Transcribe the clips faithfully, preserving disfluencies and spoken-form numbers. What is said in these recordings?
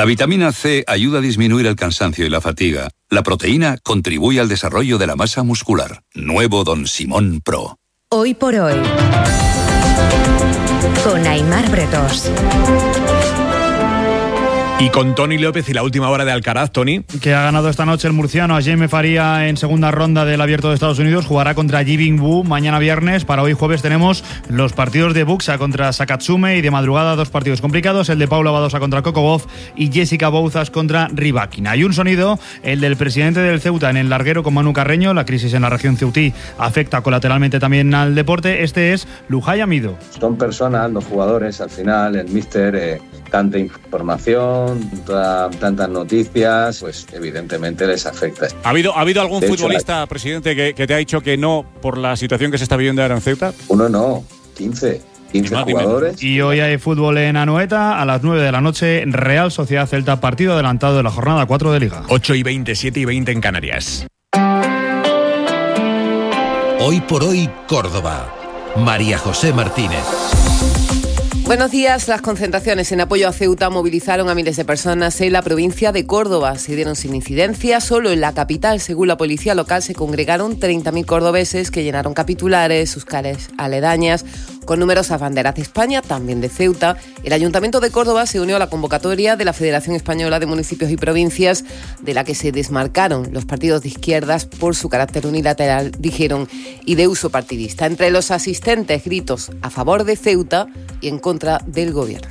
La vitamina C ayuda a disminuir el cansancio y la fatiga. La proteína contribuye al desarrollo de la masa muscular. Nuevo Don Simón Pro. Hoy por hoy, con Aimar Bretos. Y con Tony López y la última hora de Alcaraz, Tony. Que ha ganado esta noche el murciano a Jaime Faría en segunda ronda del Abierto de Estados Unidos. Jugará contra Ji Bing Wu mañana viernes. Para hoy jueves tenemos los partidos de Buxa contra Sakatsume y de madrugada dos partidos complicados. El de Paula Badosa contra Coco Gauff y Jessica Bouzas contra Rybakina. Y un sonido, el del presidente del Ceuta en el larguero con Manu Carreño. La crisis en la región ceutí afecta colateralmente también al deporte. Este es Lujay Amido. Son personas, los jugadores, al final, el míster, eh, tanta información, Tanta, tantas noticias, pues evidentemente les afecta. ¿Ha habido, ¿ha habido algún de futbolista, hecho, la... presidente, que, que te ha dicho que no por la situación que se está viviendo ahora en Ceuta? Uno no, quince. quince jugadores. Y hoy hay fútbol en Anoeta a las nueve de la noche, Real Sociedad Celta, partido adelantado de la jornada cuatro de Liga. ocho y veinte, siete y veinte en Canarias. Hoy por hoy, Córdoba. María José Martínez. Buenos días. Las concentraciones en apoyo a Ceuta movilizaron a miles de personas en la provincia de Córdoba. Se dieron sin incidencia. Solo en la capital, según la policía local, se congregaron treinta mil cordobeses que llenaron capitulares, sus calles aledañas, con numerosas banderas de España, también de Ceuta. El Ayuntamiento de Córdoba se unió a la convocatoria de la Federación Española de Municipios y Provincias, de la que se desmarcaron los partidos de izquierdas por su carácter unilateral, dijeron, y de uso partidista. Entre los asistentes, gritos a favor de Ceuta y en contra del gobierno.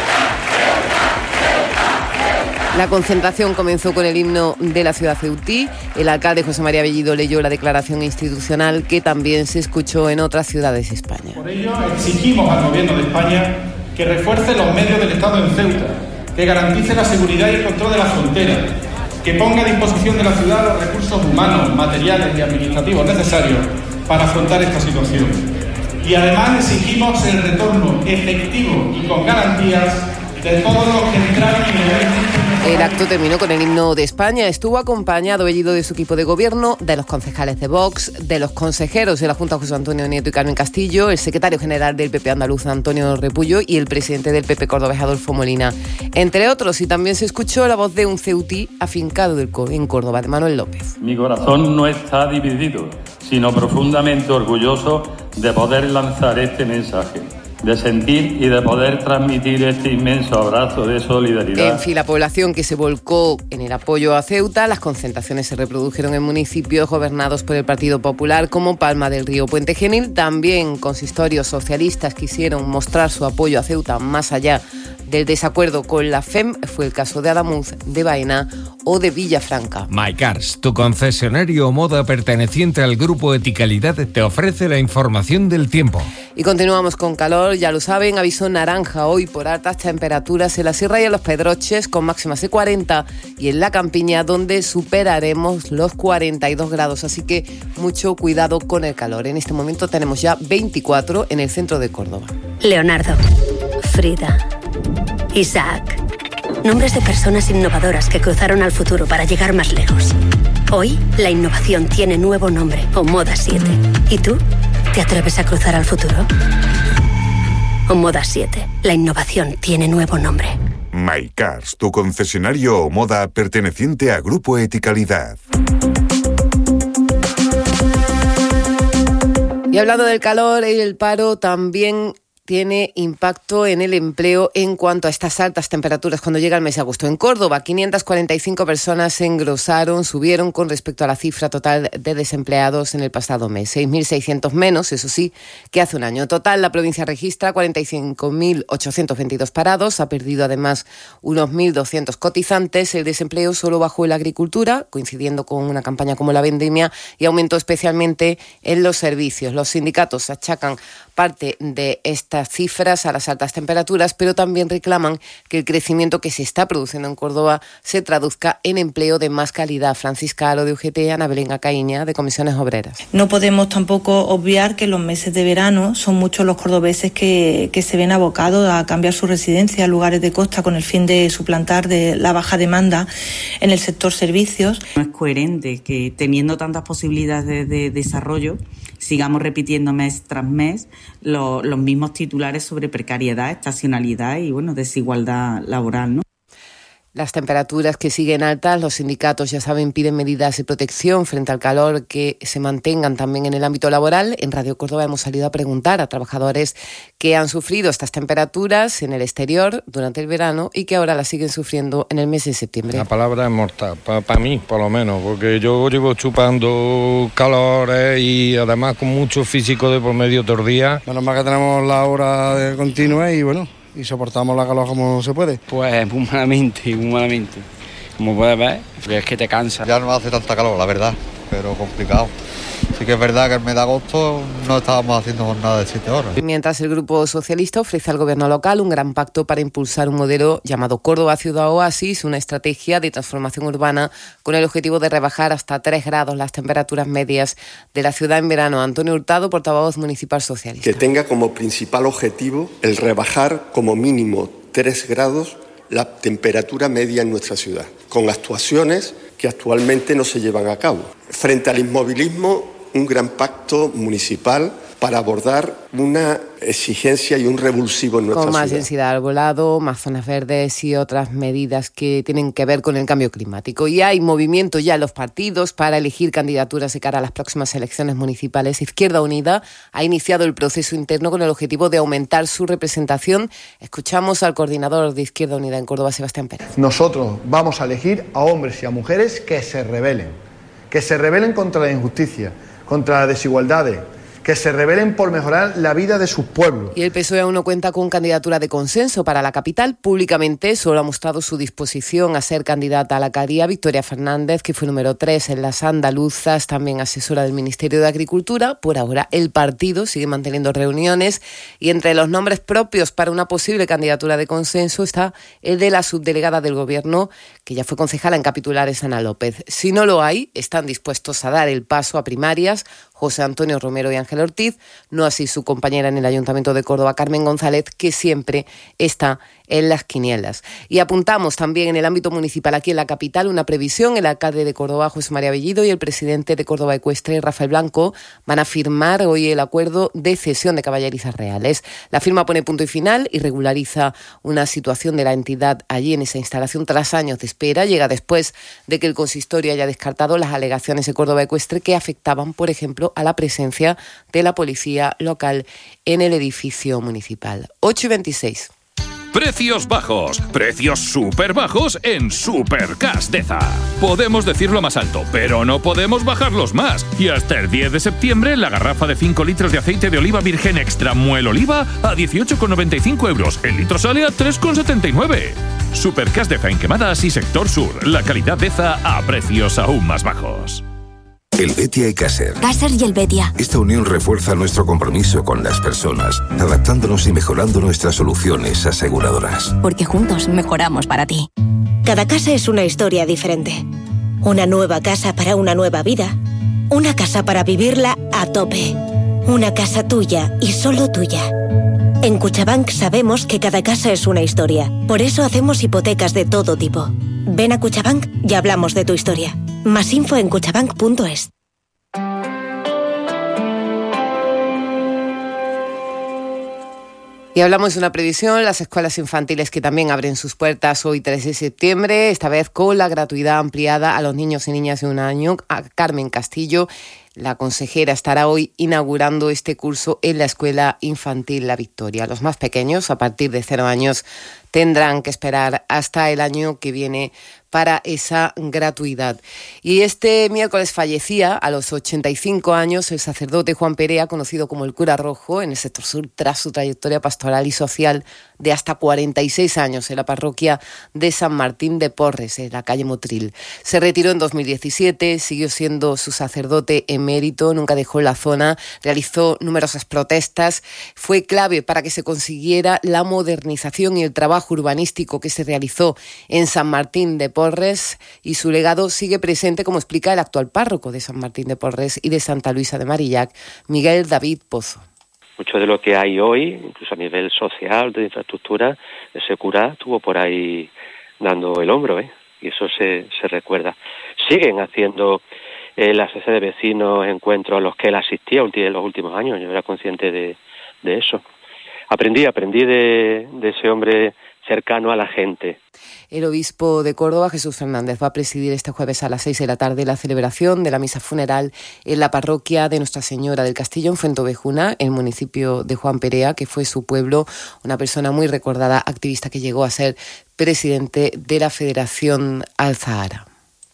La concentración comenzó con el himno de la ciudad ceutí. El alcalde José María Bellido leyó la declaración institucional que también se escuchó en otras ciudades de España. Por ello, exigimos al Gobierno de España que refuerce los medios del Estado en Ceuta, que garantice la seguridad y el control de la frontera, que ponga a disposición de la ciudad los recursos humanos, materiales y administrativos necesarios para afrontar esta situación. Y además exigimos el retorno efectivo y con garantías de todos los que entraron en el... El acto terminó con el himno de España. Estuvo acompañado Bellido de su equipo de gobierno, de los concejales de Vox, de los consejeros de la Junta José Antonio Nieto y Carmen Castillo, el secretario general del P P andaluz Antonio Repullo y el presidente del P P cordobés Adolfo Molina, entre otros. Y también se escuchó la voz de un ceutí afincado en Córdoba, de Manuel López. Mi corazón no está dividido, sino profundamente orgulloso de poder lanzar este mensaje, de sentir y de poder transmitir este inmenso abrazo de solidaridad. En fin, la población que se volcó en el apoyo a Ceuta. Las concentraciones se reprodujeron en municipios gobernados por el Partido Popular como Palma del Río, Puente Genil. También consistorios socialistas quisieron mostrar su apoyo a Ceuta más allá del desacuerdo con la F E M. Fue el caso de Adamuz, de Baena o de Villafranca. MyCars, tu concesionario Moda perteneciente al grupo Eticalidad, te ofrece la información del tiempo. Y continuamos con calor, ya lo saben, aviso naranja hoy por altas temperaturas en la Sierra y en los Pedroches, con máximas de cuarenta, y en la Campiña, donde superaremos los cuarenta y dos grados, así que mucho cuidado con el calor. En este momento tenemos ya veinticuatro en el centro de Córdoba. Leonardo, Frida, Isaac, nombres de personas innovadoras que cruzaron al futuro para llegar más lejos. Hoy, la innovación tiene nuevo nombre, Omoda siete. ¿Y tú? ¿Te atreves a cruzar al futuro? Omoda siete. La innovación tiene nuevo nombre. MyCars, tu concesionario Omoda perteneciente a Grupo Eticalidad. Y hablando del calor y el paro, también tiene impacto en el empleo en cuanto a estas altas temperaturas cuando llega el mes de agosto. En Córdoba, quinientas cuarenta y cinco personas se engrosaron, subieron con respecto a la cifra total de desempleados en el pasado mes. seis mil seiscientos menos, eso sí, que hace un año. En total, la provincia registra cuarenta y cinco mil ochocientos veintidós parados, ha perdido además unos mil doscientos cotizantes. El desempleo solo bajó en la agricultura, coincidiendo con una campaña como la vendimia, y aumentó especialmente en los servicios. Los sindicatos achacan parte de estas cifras a las altas temperaturas, pero también reclaman que el crecimiento que se está produciendo en Córdoba se traduzca en empleo de más calidad. Francisca Aro de U G T, Ana Belén Acaíña de Comisiones Obreras. No podemos tampoco obviar que en los meses de verano son muchos los cordobeses que, que se ven abocados a cambiar su residencia a lugares de costa con el fin de suplantar de la baja demanda en el sector servicios. No es coherente que teniendo tantas posibilidades de, de desarrollo sigamos repitiendo mes tras mes lo, los mismos titulares sobre precariedad, estacionalidad y bueno, desigualdad laboral, ¿no? Las temperaturas que siguen altas, los sindicatos, ya saben, piden medidas de protección frente al calor que se mantengan también en el ámbito laboral. En Radio Córdoba hemos salido a preguntar a trabajadores que han sufrido estas temperaturas en el exterior durante el verano y que ahora las siguen sufriendo en el mes de septiembre. La palabra es mortal, para pa mí por lo menos, porque yo llevo chupando calores y además con mucho físico de por medio todo el día. Menos mal que tenemos la hora de continua y bueno, y soportamos la calor como se puede. Pues muy malamente, muy malamente. Como puedes ver, porque es que te cansa. Ya no hace tanta calor, la verdad, pero complicado. Sí que es verdad que el mes de agosto no estábamos haciendo jornada de siete horas. Mientras el Grupo Socialista ofrece al gobierno local un gran pacto para impulsar un modelo llamado Córdoba Ciudad Oasis, una estrategia de transformación urbana con el objetivo de rebajar hasta tres grados las temperaturas medias de la ciudad en verano. Antonio Hurtado, portavoz municipal socialista. Que tenga como principal objetivo el rebajar como mínimo tres grados la temperatura media en nuestra ciudad, con actuaciones que actualmente no se llevan a cabo. Frente al inmovilismo, un gran pacto municipal para abordar una exigencia y un revulsivo en nuestra ciudad. Con más densidad de arbolado, más zonas verdes y otras medidas que tienen que ver con el cambio climático. Y hay movimiento ya en los partidos para elegir candidaturas de cara a las próximas elecciones municipales. Izquierda Unida ha iniciado el proceso interno con el objetivo de aumentar su representación. Escuchamos al coordinador de Izquierda Unida en Córdoba, Sebastián Pérez. Nosotros vamos a elegir a hombres y a mujeres que se rebelen, que se rebelen contra la injusticia, contra las desigualdades, que se rebelen por mejorar la vida de sus pueblos. Y el P S O E aún no cuenta con candidatura de consenso para la capital. Públicamente solo ha mostrado su disposición a ser candidata a la alcaldía Victoria Fernández, que fue número tres en las andaluzas, también asesora del Ministerio de Agricultura. Por ahora el partido sigue manteniendo reuniones y entre los nombres propios para una posible candidatura de consenso está el de la subdelegada del Gobierno, que ya fue concejala en Capitulares, Ana López. Si no lo hay, están dispuestos a dar el paso a primarias José Antonio Romero y Ángel Ortiz, no así su compañera en el Ayuntamiento de Córdoba, Carmen González, que siempre está en las quinielas. Y apuntamos también en el ámbito municipal aquí en la capital una previsión. El alcalde de Córdoba, José María Bellido, y el presidente de Córdoba Ecuestre, Rafael Blanco, van a firmar hoy el acuerdo de cesión de caballerizas reales. La firma pone punto y final y regulariza una situación de la entidad allí en esa instalación tras años de espera. Llega después de que el consistorio haya descartado las alegaciones de Córdoba Ecuestre que afectaban, por ejemplo, a la presencia de la policía local en el edificio municipal. ocho y veintiséis. Precios bajos, precios súper bajos en Supercash Deza. Podemos decirlo más alto, pero no podemos bajarlos más. Y hasta el diez de septiembre, la garrafa de cinco litros de aceite de oliva virgen extra Muel Oliva a dieciocho con noventa y cinco euros. El litro sale a tres con setenta y nueve. Supercash Deza en Quemadas y Sector Sur. La calidad Deza a precios aún más bajos. El Betia y Caser. Caser y el Betia. Esta unión refuerza nuestro compromiso con las personas, adaptándonos y mejorando nuestras soluciones aseguradoras. Porque juntos mejoramos para ti. Cada casa es una historia diferente. Una nueva casa para una nueva vida. Una casa para vivirla a tope. Una casa tuya y solo tuya. En Cuchabank sabemos que cada casa es una historia. Por eso hacemos hipotecas de todo tipo. Ven a Cuchabank y hablamos de tu historia. Más info en cuchabank punto es. Y hablamos de una previsión, las escuelas infantiles que también abren sus puertas hoy tres de septiembre, esta vez con la gratuidad ampliada a los niños y niñas de un año. A Carmen Castillo, la consejera, estará hoy inaugurando este curso en la Escuela Infantil La Victoria. Los más pequeños, a partir de cero años, tendrán que esperar hasta el año que viene para esa gratuidad. Y este miércoles fallecía a los ochenta y cinco años el sacerdote Juan Perea, conocido como el cura rojo, en el sector sur, tras su trayectoria pastoral y social de hasta cuarenta y seis años en la parroquia de San Martín de Porres, en la calle Motril. Se retiró en dos mil diecisiete, siguió siendo su sacerdote emérito, nunca dejó la zona, realizó numerosas protestas, fue clave para que se consiguiera la modernización y el trabajo urbanístico que se realizó en San Martín de Porres, y su legado sigue presente, como explica el actual párroco de San Martín de Porres y de Santa Luisa de Marillac, Miguel David Pozo. Mucho de lo que hay hoy, incluso a nivel social, de infraestructura, ese cura estuvo por ahí dando el hombro, ¿eh? Y eso se, se recuerda. Siguen haciendo eh, la asociación de vecinos encuentros a los que él asistía en los últimos años. Yo era consciente de, de eso. Aprendí, aprendí de, de ese hombre cercano a la gente. El obispo de Córdoba, Jesús Fernández, va a presidir este jueves a las seis de la tarde la celebración de la misa funeral en la parroquia de Nuestra Señora del Castillo, en Fuentovejuna, el municipio de Juan Perea, que fue su pueblo, una persona muy recordada, activista que llegó a ser presidente de la Federación Al-Zahara.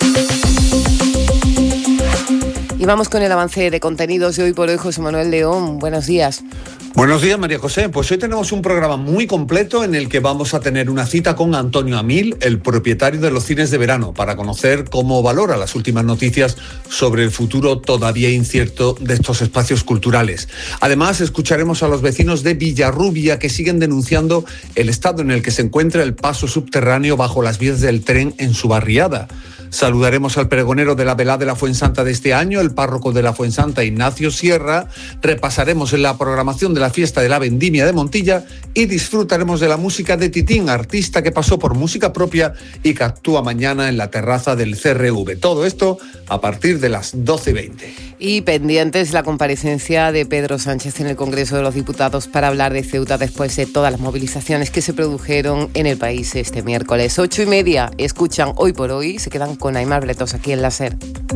Y vamos con el avance de contenidos de Hoy por Hoy. José Manuel León, buenos días. Buenos días, María José. Pues hoy tenemos un programa muy completo en el que vamos a tener una cita con Antonio Amil, el propietario de los cines de verano, para conocer cómo valora las últimas noticias sobre el futuro todavía incierto de estos espacios culturales. Además, escucharemos a los vecinos de Villarrubia que siguen denunciando el estado en el que se encuentra el paso subterráneo bajo las vías del tren en su barriada. Saludaremos al pregonero de la velada de la Fuensanta de este año, el párroco de la Fuensanta, Ignacio Sierra. Repasaremos en la programación de la fiesta de la Vendimia de Montilla y disfrutaremos de la música de Titín, artista que pasó por Música Propia y que actúa mañana en la terraza del C R V. Todo esto a partir de las doce y veinte. Y pendientes la comparecencia de Pedro Sánchez en el Congreso de los Diputados para hablar de Ceuta después de todas las movilizaciones que se produjeron en el país este miércoles. Ocho y media, escuchan Hoy por Hoy, se quedan con Aimar Bletos aquí en la SER.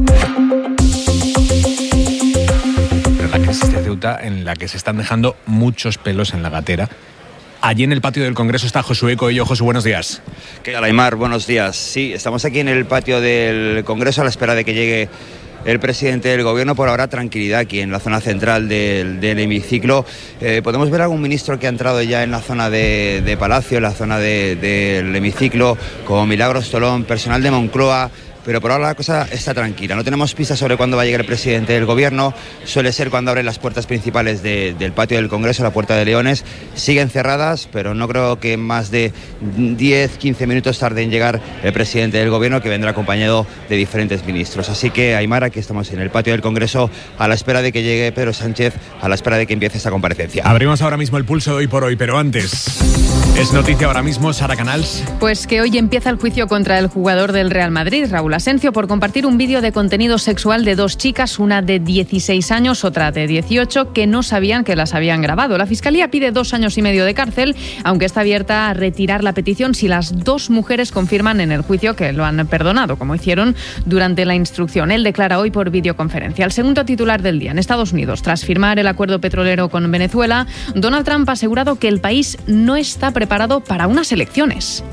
La crisis de Ceuta en la que se están dejando muchos pelos en la gatera. Allí en el patio del Congreso está Josué Coello. Josu, buenos días. ¿Qué tal, Aimar? Buenos días. Sí, estamos aquí en el patio del Congreso a la espera de que llegue el presidente del Gobierno. Por ahora, tranquilidad aquí en la zona central del, del hemiciclo. Eh, podemos ver a algún ministro que ha entrado ya en la zona de, de Palacio, en la zona de, del hemiciclo, como Milagros Tolón, personal de Moncloa. Pero por ahora la cosa está tranquila. No tenemos pistas sobre cuándo va a llegar el presidente del Gobierno. Suele ser cuando abren las puertas principales de, del patio del Congreso, la Puerta de Leones. Siguen cerradas, pero no creo que más de diez, quince minutos tarde en llegar el presidente del Gobierno, que vendrá acompañado de diferentes ministros. Así que, Aymar, aquí estamos en el patio del Congreso a la espera de que llegue Pedro Sánchez, a la espera de que empiece esta comparecencia. Abrimos ahora mismo el pulso de Hoy por Hoy, pero antes... Es noticia ahora mismo, Sara Canals. Pues que hoy empieza el juicio contra el jugador del Real Madrid, Raúl Asencio, por compartir un vídeo de contenido sexual de dos chicas, una de dieciséis años, otra de dieciocho, que no sabían que las habían grabado. La Fiscalía pide dos años y medio de cárcel, aunque está abierta a retirar la petición si las dos mujeres confirman en el juicio que lo han perdonado, como hicieron durante la instrucción. Él declara hoy por videoconferencia. El segundo titular del día, en Estados Unidos, tras firmar el acuerdo petrolero con Venezuela, Donald Trump ha asegurado que el país no está preparado para unas elecciones.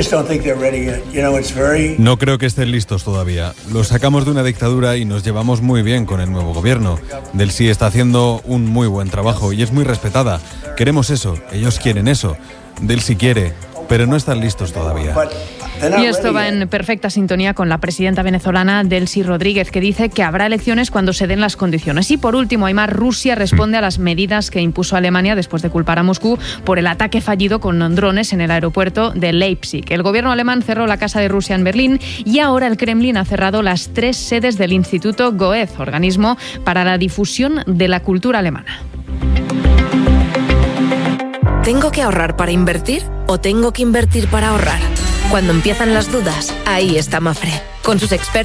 No creo que estén listos todavía. Los sacamos de una dictadura y nos llevamos muy bien con el nuevo gobierno. Delcy está haciendo un muy buen trabajo y es muy respetada. Queremos eso, ellos quieren eso. Delcy quiere, pero no están listos todavía. Y esto va en perfecta sintonía con la presidenta venezolana Delcy Rodríguez, que dice que habrá elecciones cuando se den las condiciones. Y por último, Aymar, Rusia responde a las medidas que impuso Alemania después de culpar a Moscú por el ataque fallido con drones en el aeropuerto de Leipzig. El gobierno alemán cerró la Casa de Rusia en Berlín y ahora el Kremlin ha cerrado las tres sedes del Instituto Goethe, organismo para la difusión de la cultura alemana. ¿Tengo que ahorrar para invertir o tengo que invertir para ahorrar? Cuando empiezan las dudas, ahí está Mafre. Con sus expertos